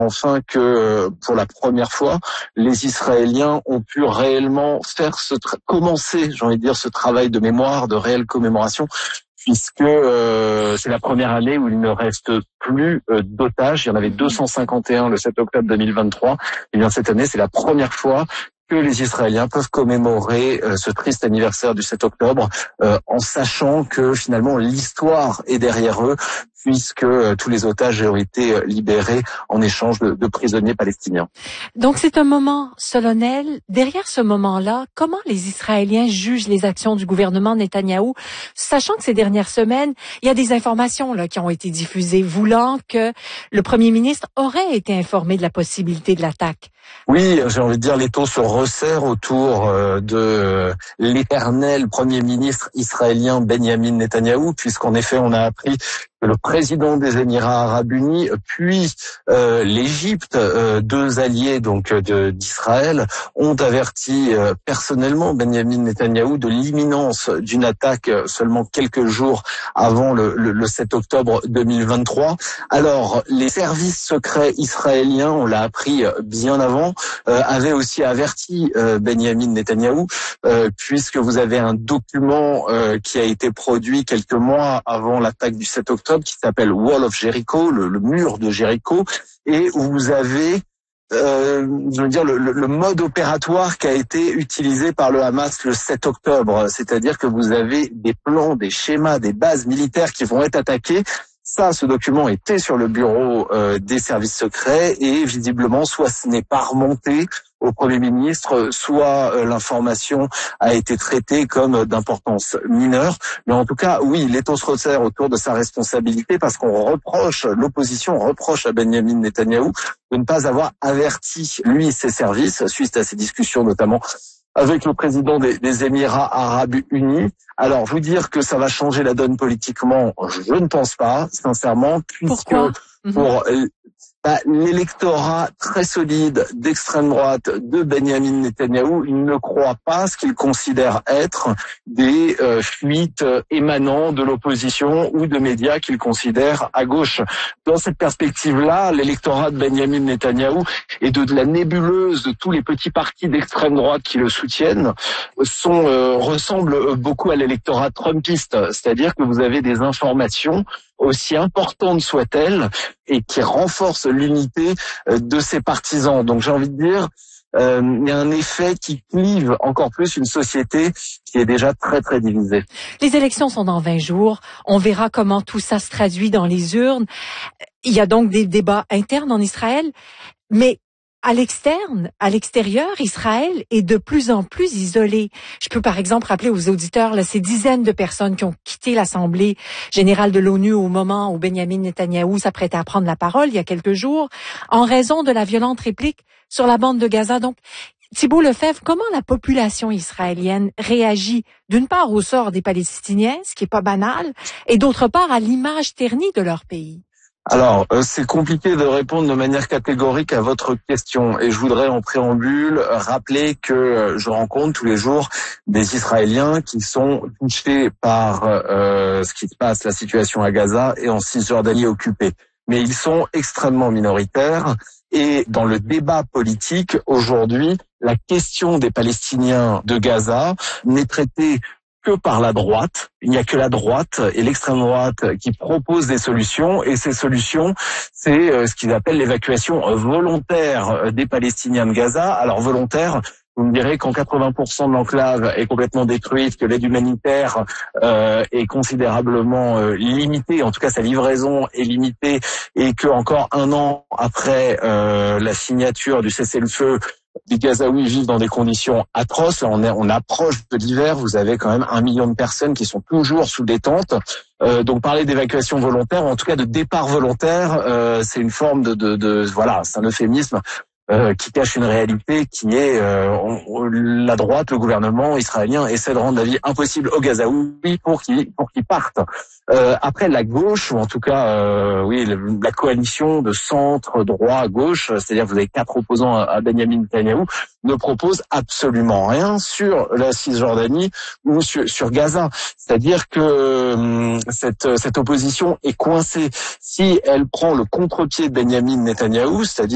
enfin que pour la première fois, les Israéliens ont pu réellement faire commencer, j'ai envie de dire, ce travail de mémoire, de réelle commémoration, puisque c'est la première année où il ne reste plus d'otages. Il y en avait 251 le 7 octobre 2023. Et bien cette année, c'est la première fois que les Israéliens peuvent commémorer ce triste anniversaire du 7 octobre en sachant que finalement l'histoire est derrière eux, puisque tous les otages ont été libérés en échange de prisonniers palestiniens. Donc c'est un moment solennel. Derrière ce moment-là, comment les Israéliens jugent les actions du gouvernement Netanyahou, sachant que ces dernières semaines, il y a des informations là qui ont été diffusées, voulant que le premier ministre aurait été informé de la possibilité de l'attaque? Oui, j'ai envie de dire, l'étau se resserre autour de l'éternel premier ministre israélien Benyamin Netanyahou, puisqu'en effet, on a appris que le président des Émirats Arabes Unis, puis l'Égypte, deux alliés donc d'Israël, ont averti personnellement Benyamin Netanyahou de l'imminence d'une attaque seulement quelques jours avant le 7 octobre 2023. Alors, les services secrets israéliens, on l'a appris bien avant, avaient aussi averti Benyamin Netanyahou, puisque vous avez un document qui a été produit quelques mois avant l'attaque du 7 octobre, qui s'appelle Wall of Jericho, le mur de Jéricho, et où vous avez je veux dire le mode opératoire qui a été utilisé par le Hamas le 7 octobre, c'est-à-dire que vous avez des plans, des schémas, des bases militaires qui vont être attaquées. Ça, ce document était sur le bureau des services secrets et visiblement, soit ce n'est pas remonté au Premier ministre, soit l'information a été traitée comme d'importance mineure. Mais en tout cas, oui, l'étau se resserre autour de sa responsabilité parce l'opposition reproche à Benyamin Netanyahou de ne pas avoir averti, lui et ses services, suite à ces discussions notamment avec le président des Émirats Arabes Unis. Alors, vous dire que ça va changer la donne politiquement, je ne pense pas, sincèrement, puisque pour l'électorat très solide d'extrême droite de Benyamin Netanyahou, il ne croit pas ce qu'il considère être des fuites émanant de l'opposition ou de médias qu'il considère à gauche. Dans cette perspective-là, l'électorat de Benyamin Netanyahou et de la nébuleuse de tous les petits partis d'extrême droite qui le soutiennent ressemblent beaucoup à l'électorat trumpiste, c'est-à-dire que vous avez des informations aussi importantes soient-elles et qui renforcent l'unité de ses partisans. Donc j'ai envie de dire, il y a un effet qui clive encore plus une société qui est déjà très très divisée. Les élections sont dans 20 jours. On verra comment tout ça se traduit dans les urnes. Il y a donc des débats internes en Israël, mais à l'extérieur, Israël est de plus en plus isolé. Je peux par exemple rappeler aux auditeurs ces dizaines de personnes qui ont quitté l'Assemblée générale de l'ONU au moment où Benyamin Netanyahou s'apprêtait à prendre la parole il y a quelques jours, en raison de la violente réplique sur la bande de Gaza. Donc, Thibault Lefebvre, comment la population israélienne réagit d'une part au sort des Palestiniens, ce qui est pas banal, et d'autre part à l'image ternie de leur pays? Alors, c'est compliqué de répondre de manière catégorique à votre question. Et je voudrais en préambule rappeler que je rencontre tous les jours des Israéliens qui sont touchés par ce qui se passe, la situation à Gaza et en Cisjordanie occupée. Mais ils sont extrêmement minoritaires. Et dans le débat politique, aujourd'hui, la question des Palestiniens de Gaza n'est traitée que par la droite. Il n'y a que la droite et l'extrême droite qui proposent des solutions, et ces solutions, c'est ce qu'ils appellent l'évacuation volontaire des Palestiniens de Gaza. Alors volontaire, vous me direz qu'en 80% de l'enclave est complètement détruite, que l'aide humanitaire est considérablement limitée, en tout cas sa livraison est limitée, et que encore un an après la signature du cessez-le-feu, les Gazaouis vivent dans des conditions atroces. On approche de l'hiver. Vous avez quand même 1 million de personnes qui sont toujours sous des tentes. Donc parler d'évacuation volontaire, ou en tout cas de départ volontaire, c'est une forme voilà, c'est un euphémisme qui cache une réalité qui est la droite, le gouvernement israélien essaie de rendre la vie impossible aux Gazaouis pour qu'ils partent. Après, la gauche, ou en tout cas la coalition de centre, droit, gauche, c'est-à-dire que vous avez 4 opposants à Benyamin Netanyahou, ne propose absolument rien sur la Cisjordanie ou sur Gaza. C'est-à-dire que cette opposition est coincée. Si elle prend le contre-pied de Benyamin Netanyahou, c'est-à-dire